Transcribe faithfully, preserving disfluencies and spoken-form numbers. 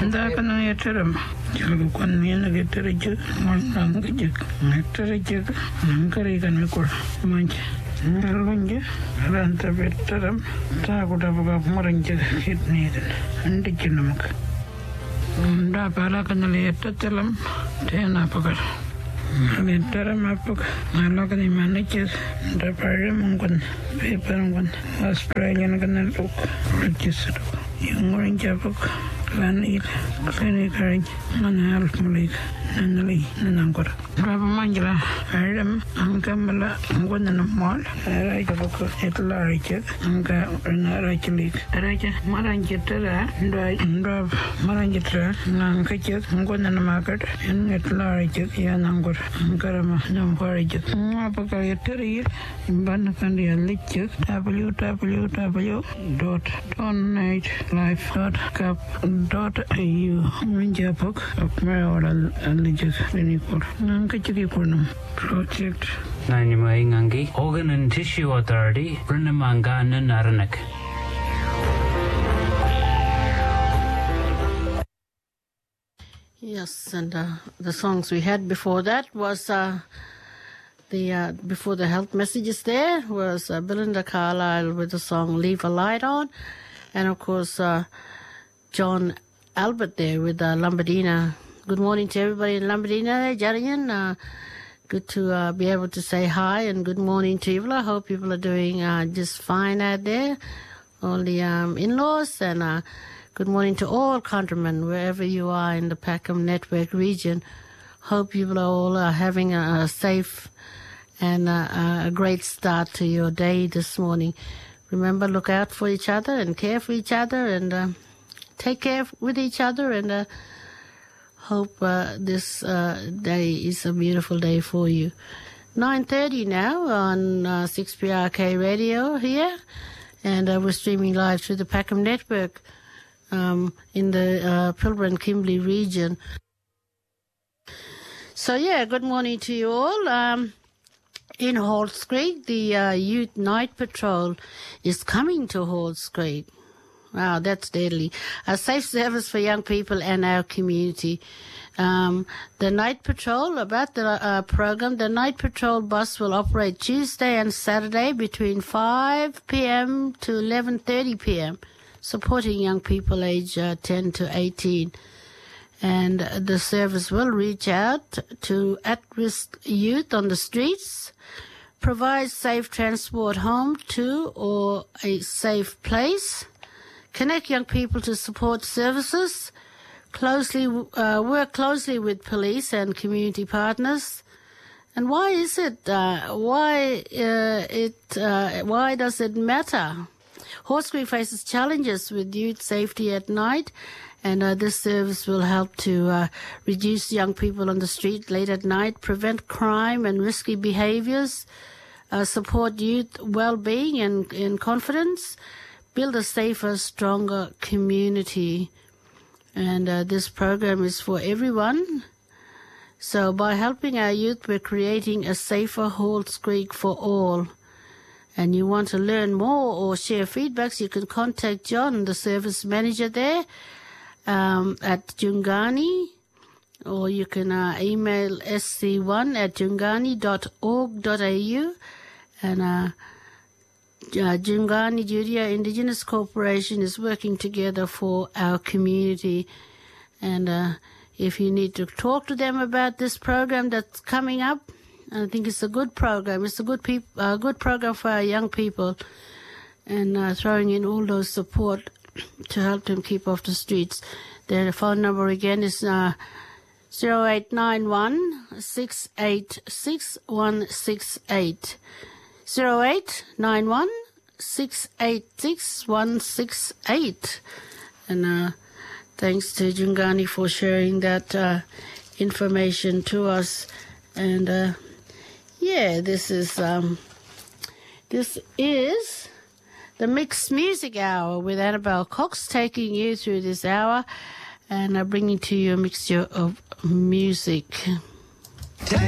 Ndaka na yataram. Jago kon mina getarajak. Mang gajak. Getarajak. Nangkari kan mikor. Manja. Nalunja. Ranta betaram. Takuda buka maranja hitnidan. Andichinamak. Nda pala kanali yatalam. Tena pakar. Nalitaram apuk. Nalakani manajas. Nda pala mungkon. Paper mungkon. Australian kanaluk. Register. Yung orange apuk. Lanil. Kani karaj. Nanal mulik. Nanali. Nanangkor. Rapa manjala. Adam. Angka mala. Angkon nanamal. Raja apuk. Etla raja. Angka rana raja lik. Raja maranjitara. Nda. Nda maranjitara. Nangka jak. Angkon nanamakat. Yang etla raja. Ya nangkor. Angka rama. Namkor raja. Apa kaya teri. Imban kandia licik. W W W dot donate life dot cap dot a u menjapuk apmeral alijak linikor nangka jadi purnam project nani mai ngangi organ and tissue authority pranamangana naranak. Yes, and uh, the songs we had before that was uh, the uh, before the health messages there was uh, Belinda Carlisle with the song Leave a Light On, and of course uh, John Albert there with uh, Lombardina. Good morning to everybody in Lombardina, Jarian. Uh, good to uh, be able to say hi, and good morning to people. I hope people are doing uh, just fine out there, all the um, in-laws, and uh, good morning to all countrymen wherever you are in the Packham Network region. Hope you all are having a, a safe and a, a great start to your day this morning. Remember, look out for each other and care for each other, and uh, take care with each other, and uh, hope uh, this uh, day is a beautiful day for you. nine thirty now on uh, six P R K radio here, and uh, we're streaming live through the Packham Network um, in the uh, Pilbara and Kimberley region. So, yeah, good morning to you all. Um, in Halls Creek, the uh, Youth Night Patrol is coming to Halls Creek. Wow, that's deadly. A safe service for young people and our community. Um, the Night Patrol, about the uh, program, the Night Patrol bus will operate Tuesday and Saturday between five p.m. to eleven thirty p.m., supporting young people aged uh, ten to eighteen. And the service will reach out to at-risk youth on the streets, provide safe transport home to or a safe place, connect young people to support services, closely uh, work closely with police and community partners. And why is it? Uh, why uh, it? Uh, why does it matter? Halls Creek faces challenges with youth safety at night, and uh, this service will help to uh, reduce young people on the street late at night, prevent crime and risky behaviours, uh, support youth well-being and, and confidence, build a safer, stronger community. And uh, this program is for everyone. So by helping our youth, we're creating a safer Halls Creek for all. And you want to learn more or share feedbacks, you can contact John, the service manager there, um, at Jungani, or you can uh, email s c one at jungani dot org dot a u. And uh, Uh, Jungani Judea Indigenous Corporation is working together for our community. And uh, if you need to talk to them about this program that's coming up, I think it's a good program. It's a good peop- uh, good program for our young people, and uh, throwing in all those support to help them keep off the streets. Their phone number again is uh, zero eight nine one, six eight six, one six eight. Zero eight nine one six eight six one six eight, and uh, thanks to Jungani for sharing that uh, information to us. And uh, yeah, this is um, this is the Mixed Music Hour with Annabelle Cox, taking you through this hour and uh, bringing to you a mixture of music.